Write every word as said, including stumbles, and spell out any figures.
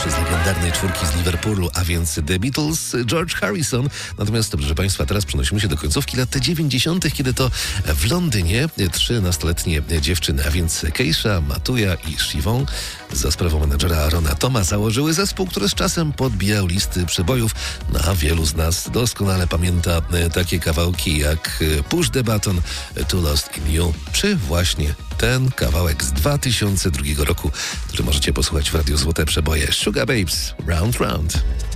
pierwszy z legendarnej czwórki z Liverpoolu, a więc The Beatles, George Harrison. Natomiast, proszę Państwa, teraz przenosimy się do końcówki lat dziewięćdziesiątych, kiedy to w Londynie trzy nastoletnie dziewczyny, a więc Keisha, Matuja i Siobhan, za sprawą menadżera Arona Toma założyły zespół, który z czasem podbijał listy przebojów. No, a wielu z nas doskonale pamięta takie kawałki jak Push the Button, To Lost in You, czy właśnie ten kawałek z dwa tysiące drugiego roku, który możecie posłuchać w Radiu Złote Przeboje, Sugar Babes, Round Round.